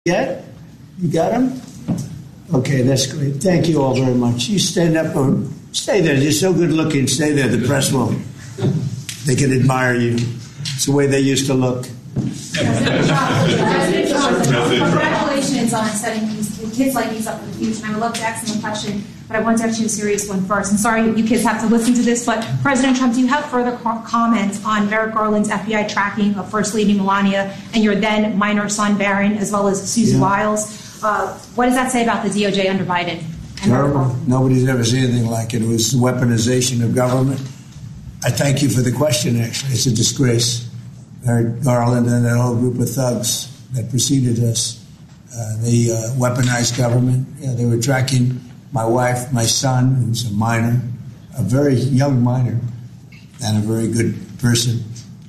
Yet? You got him? Okay, that's great. Thank you all very much. You stand up or stay there. You're so good looking. Stay there. The press will. They can admire you. It's the way they used to look. President Trump, congratulations on setting kids like these up for the future. And I would love to ask them a question, but I want to ask you a serious one first. I'm sorry you kids have to listen to this, but President Trump, do you have further comments on Merrick Garland's FBI tracking of First Lady Melania and your then minor son Barron, as well as Susan Wiles? What does that say about the DOJ under Biden? Terrible. Nobody's ever seen anything like it. It was weaponization of government. I thank you for the question, actually. It's a disgrace. Merrick Garland and that whole group of thugs that preceded us, they weaponized government. They were tracking my wife, my son, who's a minor, a very young minor, and a very good person.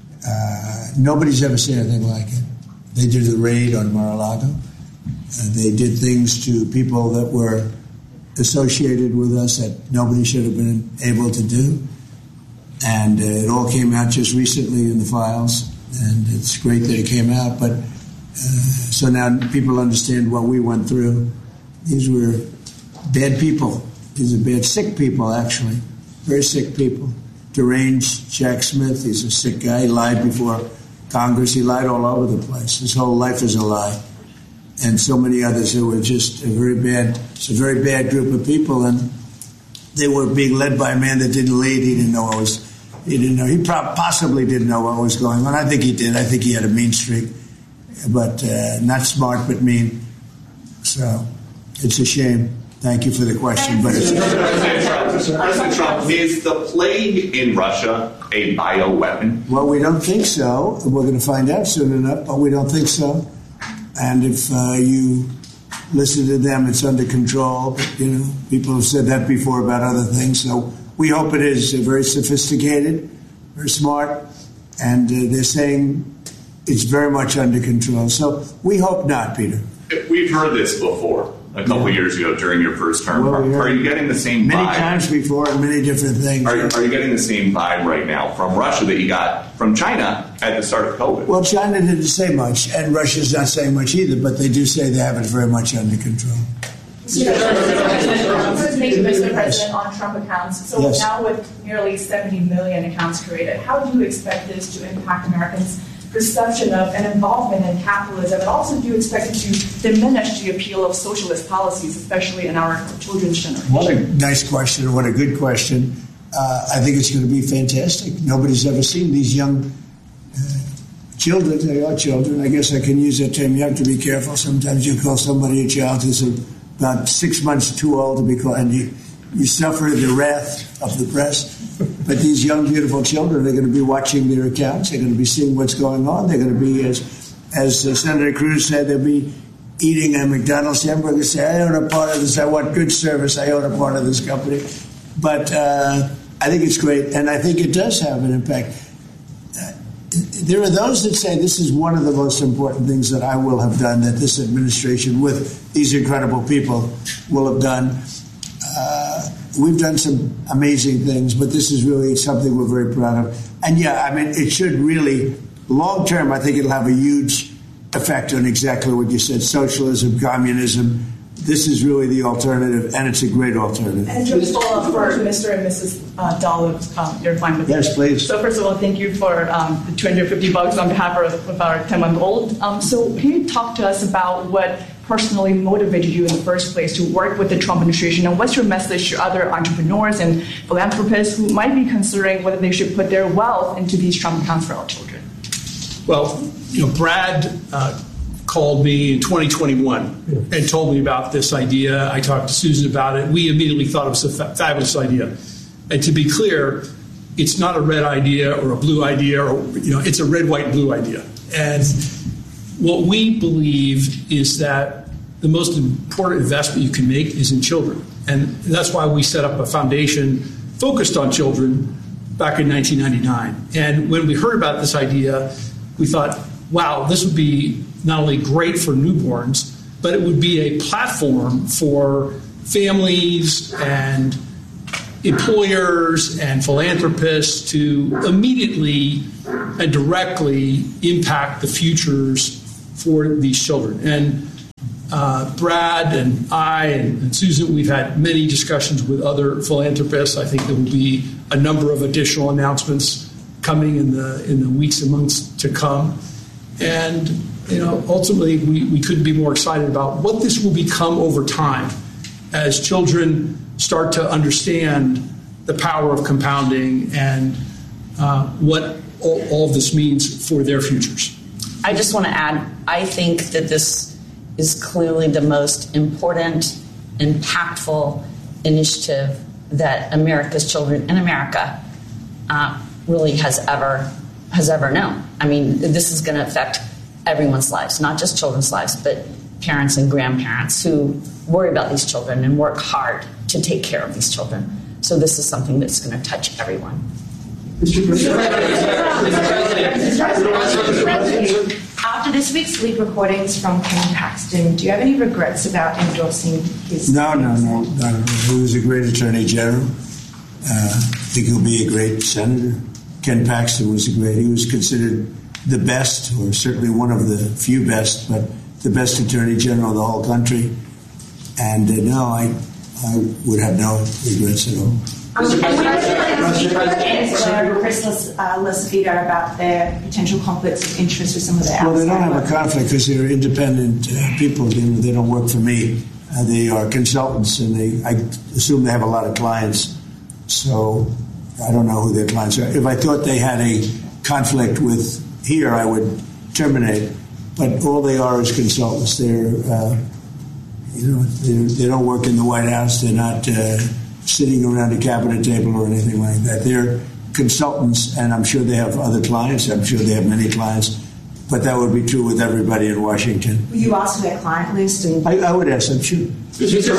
Nobody's ever seen anything like it. They did the raid on Mar-a-Lago. They did things to people that were associated with us that nobody should have been able to do. And it all came out just recently in the files. And it's great that it came out. But so now people understand what we went through. These were bad people. These are bad, sick people, actually. Very sick people. Deranged Jack Smith, he's a sick guy. He lied before Congress. He lied all over the place. His whole life is a lie. And so many others who were just it's a very bad group of people. And they were being led by a man that didn't lead. He didn't know what was... He possibly didn't know what was going on. I think he did. I think he had a mean streak, but not smart, but mean. So it's a shame. Thank you for the question. But President Trump, is the plague in Russia a bioweapon? Well, we don't think so. We're going to find out soon enough, but we don't think so. And if you listen to them, it's under control. But, people have said that before about other things. So we hope it is. They're very sophisticated, very smart, and they're saying it's very much under control. So we hope not, Peter. We've heard this before a couple of years ago during your first term. Are you getting the same vibe? Many times before and many different things. Are you getting the same vibe right now from Russia that you got from China at the start of COVID? Well, China didn't say much, and Russia's not saying much either, but they do say they have it very much under control. Mr. President, on Trump accounts. So now with nearly 70 million accounts created, how do you expect this to impact Americans' perception of and involvement in capitalism? And also, do you expect it to diminish the appeal of socialist policies, especially in our children's generation? What a nice question. What a good question. I think it's going to be fantastic. Nobody's ever seen these young children. They are children. I guess I can use that term. You have to be careful. Sometimes you call somebody a child who's about 6 months too old to be called, and you suffer the wrath of the press. But these young, beautiful children, they're going to be watching their accounts. They're going to be seeing what's going on. They're going to be, as Senator Cruz said, they'll be eating a McDonald's hamburger. Say, I own a part of this. I want good service. I own a part of this company. But I think it's great, and I think it does have an impact. There are those that say this is one of the most important things that I will have done, that this administration with these incredible people will have done. We've done some amazing things, but this is really something we're very proud of. And it should really, long term, I think it'll have a huge effect on exactly what you said, socialism, communism. This is really the alternative, and it's a great alternative. And just follow up for Mr. and Mrs. Dahl, you're fine with it? Yes, please. So first of all, thank you for the $250 on behalf of our 10-month-old. So can you talk to us about what personally motivated you in the first place to work with the Trump administration, and what's your message to other entrepreneurs and philanthropists who might be considering whether they should put their wealth into these Trump accounts for our children? Well, Brad called me in 2021 and told me about this idea. I talked to Susan about it. We immediately thought it was a fabulous idea. And to be clear, it's not a red idea or a blue idea, or it's a red, white, blue idea. And what we believe is that the most important investment you can make is in children. And that's why we set up a foundation focused on children back in 1999. And when we heard about this idea, we thought, wow, this would be not only great for newborns, but it would be a platform for families and employers and philanthropists to immediately and directly impact the futures for these children. And Brad and I and Susan, we've had many discussions with other philanthropists. I think there will be a number of additional announcements coming in the weeks and months to come. And ultimately, we couldn't be more excited about what this will become over time as children start to understand the power of compounding and what all of this means for their futures. I just want to add, I think that this is clearly the most important, impactful initiative that America's children in America really has ever known. I mean, this is going to affect everyone's lives, not just children's lives, but parents and grandparents who worry about these children and work hard to take care of these children. So this is something that's going to touch everyone. Mr. President, after this week's leaked recordings from Ken Paxton, do you have any regrets about endorsing his? No. He was a great attorney general. I think he'll be a great senator. Ken Paxton he was considered the best, or certainly one of the few best, but the best attorney general of the whole country. And I would have no regrets at all. Chris Lacevita about their potential conflicts of interest with some of their outside. Well, they don't have a conflict because they're independent people. They don't work for me. They are consultants, and I assume they have a lot of clients. So I don't know who their clients are. If I thought they had a conflict with here, I would terminate. But all they are is consultants. They're they don't work in the White House. They're not sitting around a cabinet table or anything like that. They're consultants, and I'm sure they have other clients. I'm sure they have many clients, but that would be true with everybody in Washington. Will you ask for their client list? I would ask them, sure. Mr.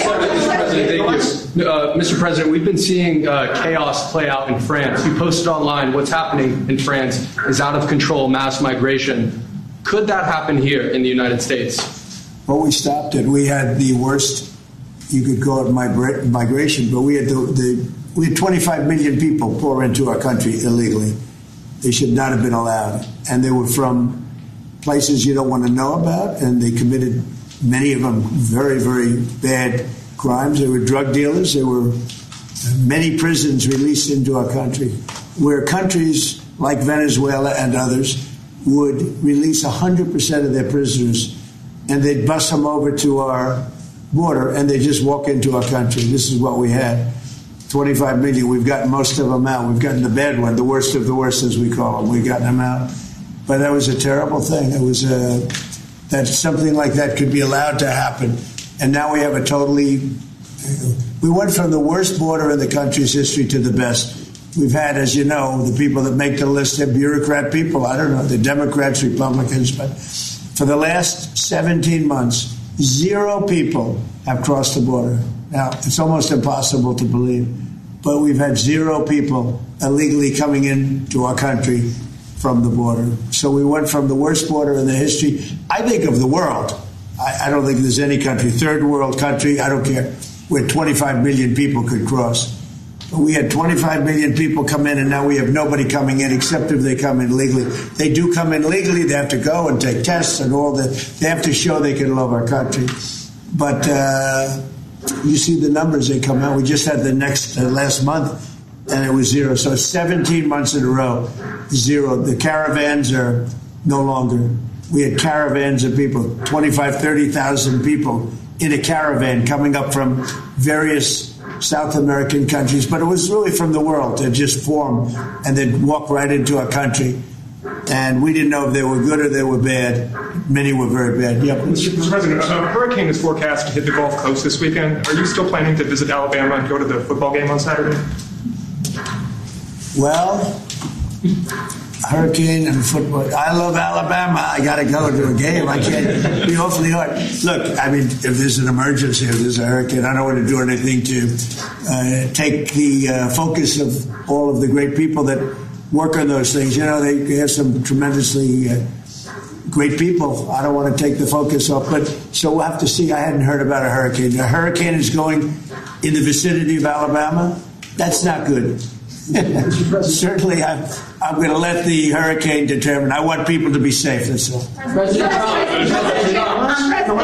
President, we've been seeing chaos play out in France. You posted online what's happening in France is out of control, mass migration. Could that happen here in the United States? Well, we stopped it. We had the worst, you could call it migration, but we had 25 million people pour into our country illegally. They should not have been allowed. And they were from places you don't want to know about, and they committed, many of them, very, very bad crimes. They were drug dealers. There were many prisons released into our country, where countries like Venezuela and others would release 100% of their prisoners, and they'd bus them over to our border, and they just walk into our country. This is what we had. 25 million. We've gotten most of them out. We've gotten the bad one, the worst of the worst, as we call them. We've gotten them out. But that was a terrible thing. It was that something like that could be allowed to happen. And now we have we went from the worst border in the country's history to the best. We've had, as you know, the people that make the list, they're bureaucrat people. I don't know, they're Democrats, Republicans, but for the last 17 months, 0 people have crossed the border. Now, it's almost impossible to believe, but we've had 0 people illegally coming into our country from the border. So we went from the worst border in the history, I think, of the world. I don't think there's any country, third world country, I don't care, where 25 million people could cross. But we had 25 million people come in, and now we have nobody coming in except if they come in legally. They do come in legally. They have to go and take tests and all that. They have to show they can love our country. But you see the numbers, they come out. We just had the last month, and it was 0. So 17 months in a row, 0. The caravans are no longer. We had caravans of people, 25,000, 30,000 people in a caravan coming up from various South American countries, but it was really from the world. They'd just form, and they'd walk right into our country. And we didn't know if they were good or they were bad. Many were very bad. Yep. Mr. President, a hurricane is forecast to hit the Gulf Coast this weekend. Are you still planning to visit Alabama and go to the football game on Saturday? Well, hurricane and football. I love Alabama. I got to go to a game. I can't be awfully hard. Look, I mean, if there's an emergency, if there's a hurricane, I don't want to do anything to take the focus of all of the great people that work on those things. You know, they have some tremendously great people. I don't want to take the focus off. But so we'll have to see. I hadn't heard about a hurricane. A hurricane is going in the vicinity of Alabama. That's not good. Certainly, I'm going to let the hurricane determine. I want people to be safe. That's all.